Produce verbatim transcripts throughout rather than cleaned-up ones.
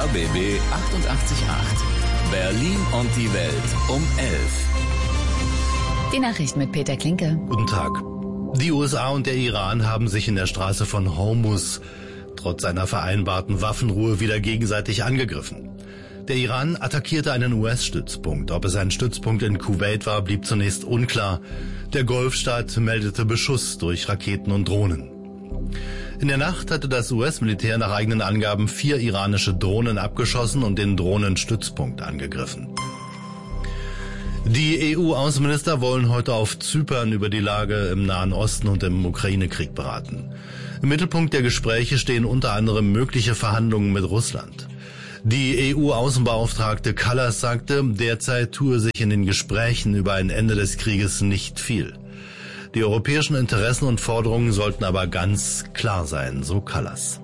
R B B achtundachtzig Komma acht. Berlin und die Welt um elf. Die Nachricht mit Peter Klinke. Guten Tag. Die U S A und der Iran haben sich in der Straße von Hormuz trotz einer vereinbarten Waffenruhe wieder gegenseitig angegriffen. Der Iran attackierte einen U S-Stützpunkt. Ob es ein Stützpunkt in Kuwait war, blieb zunächst unklar. Der Golfstaat meldete Beschuss durch Raketen und Drohnen. In der Nacht hatte das U S-Militär nach eigenen Angaben vier iranische Drohnen abgeschossen und den Drohnenstützpunkt angegriffen. Die E U-Außenminister wollen heute auf Zypern über die Lage im Nahen Osten und im Ukraine-Krieg beraten. Im Mittelpunkt der Gespräche stehen unter anderem mögliche Verhandlungen mit Russland. Die E U-Außenbeauftragte Kallas sagte, derzeit tue sich in den Gesprächen über ein Ende des Krieges nicht viel. Die europäischen Interessen und Forderungen sollten aber ganz klar sein, so Kallas.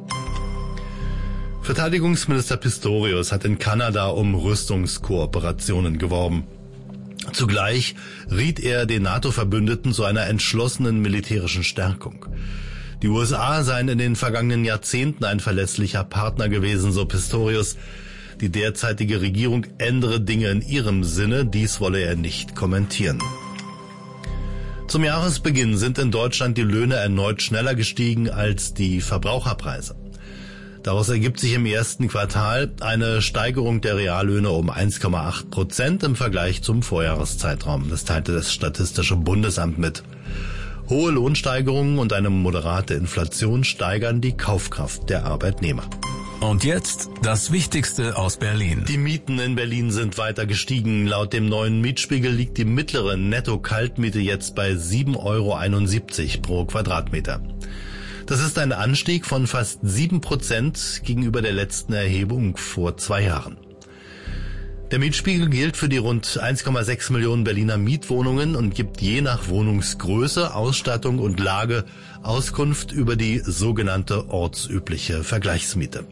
Verteidigungsminister Pistorius hat in Kanada um Rüstungskooperationen geworben. Zugleich riet er den NATO-Verbündeten zu einer entschlossenen militärischen Stärkung. Die U S A seien in den vergangenen Jahrzehnten ein verlässlicher Partner gewesen, so Pistorius. Die derzeitige Regierung ändere Dinge in ihrem Sinne, dies wolle er nicht kommentieren. Zum Jahresbeginn sind in Deutschland die Löhne erneut schneller gestiegen als die Verbraucherpreise. Daraus ergibt sich im ersten Quartal eine Steigerung der Reallöhne um eins Komma acht Prozent im Vergleich zum Vorjahreszeitraum. Das teilte das Statistische Bundesamt mit. Hohe Lohnsteigerungen und eine moderate Inflation steigern die Kaufkraft der Arbeitnehmer. Und jetzt das Wichtigste aus Berlin. Die Mieten in Berlin sind weiter gestiegen. Laut dem neuen Mietspiegel liegt die mittlere Netto-Kaltmiete jetzt bei sieben Euro einundsiebzig pro Quadratmeter. Das ist ein Anstieg von fast sieben Prozent gegenüber der letzten Erhebung vor zwei Jahren. Der Mietspiegel gilt für die rund eins Komma sechs Millionen Berliner Mietwohnungen und gibt je nach Wohnungsgröße, Ausstattung und Lage Auskunft über die sogenannte ortsübliche Vergleichsmiete.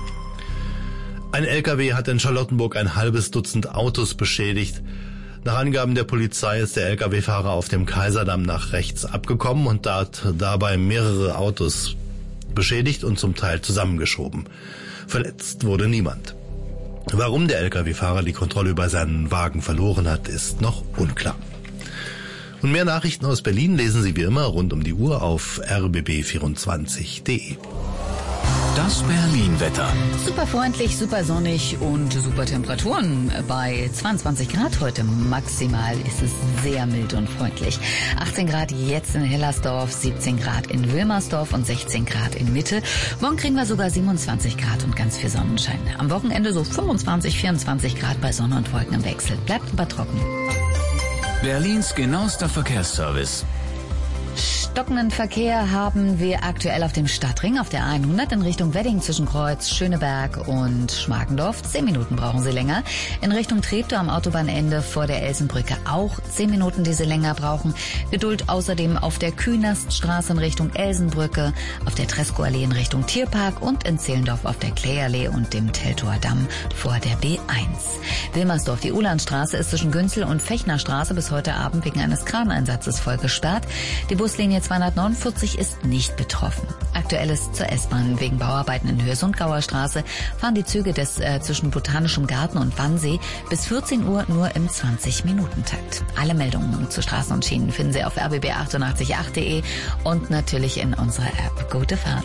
Ein L K W hat in Charlottenburg ein halbes Dutzend Autos beschädigt. Nach Angaben der Polizei ist der L K W-Fahrer auf dem Kaiserdamm nach rechts abgekommen und hat dabei mehrere Autos beschädigt und zum Teil zusammengeschoben. Verletzt wurde niemand. Warum der L K W-Fahrer die Kontrolle über seinen Wagen verloren hat, ist noch unklar. Und mehr Nachrichten aus Berlin lesen Sie wie immer rund um die Uhr auf r b b vierundzwanzig punkt de. Das Berlin-Wetter. Super freundlich, super sonnig und super Temperaturen. Bei zweiundzwanzig Grad heute maximal ist es sehr mild und freundlich. achtzehn Grad jetzt in Hellersdorf, siebzehn Grad in Wilmersdorf und sechzehn Grad in Mitte. Morgen kriegen wir sogar siebenundzwanzig Grad und ganz viel Sonnenschein. Am Wochenende so fünfundzwanzig, vierundzwanzig Grad bei Sonne und Wolken im Wechsel. Bleibt aber trocken. Berlins genauester Verkehrsservice. Stockenden Verkehr haben wir aktuell auf dem Stadtring auf der hundert in Richtung Wedding zwischen Kreuz, Schöneberg und Schmargendorf. Zehn Minuten brauchen Sie länger. In Richtung Treptow am Autobahnende vor der Elsenbrücke auch zehn Minuten, die Sie länger brauchen. Geduld außerdem auf der Künaststraße in Richtung Elsenbrücke, auf der Tresco-Allee in Richtung Tierpark und in Zehlendorf auf der Klee-Allee und dem Teltower Damm vor der B eins. Wilmersdorf, die Ulandstraße ist zwischen Günzel und Fechnerstraße bis heute Abend wegen eines Kraneinsatzes voll gesperrt. Die Buslinie zweihundertneunundvierzig ist nicht betroffen. Aktuelles zur S-Bahn. Wegen Bauarbeiten in Höhe-Sundgauer Straße fahren die Züge des äh, zwischen Botanischem Garten und Wannsee bis vierzehn Uhr nur im zwanzig-Minuten-Takt. Alle Meldungen zu Straßen und Schienen finden Sie auf r b b achtundachtzig Komma acht punkt de und natürlich in unserer App. Gute Fahrt.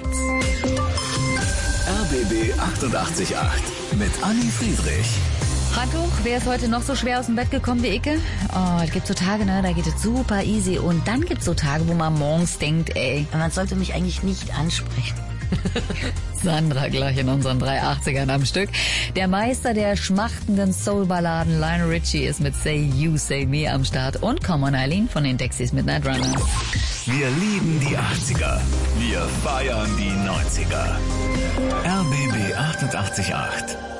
R B B achtundachtzig Komma acht mit Anni Friedrich. Handtuch, wer ist heute noch so schwer aus dem Bett gekommen wie Icke? Oh, es gibt so Tage, ne, da geht es super easy. Und dann gibt es so Tage, wo man morgens denkt, ey, man sollte mich eigentlich nicht ansprechen. Sandra gleich in unseren dreihundertachtzigern am Stück. Der Meister der schmachtenden Soul-Balladen Lionel Richie ist mit Say You, Say Me am Start und Come on Eileen von den Dexys Midnight Runners. Wir lieben die achtziger. Wir feiern die neunziger. R B B achtundachtzig Komma acht.